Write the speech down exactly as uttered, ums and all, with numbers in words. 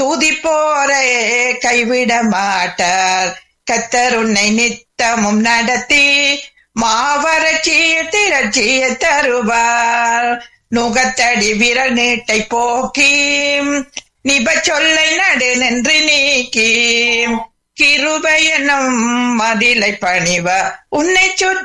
துதிப்போரை கைவிட மாட்டார். கர்த்தர் உன்னை நித்தமும் நடத்தி மாவறட்சிய திரட்சிய தருவார். நுகத்தடி விரல் நீட்டை போக்கி நிப சொல்லை நடு நின்று நீக்கி கிருபை என்னும் மதிலை பணிவ உன்னை சுற்றி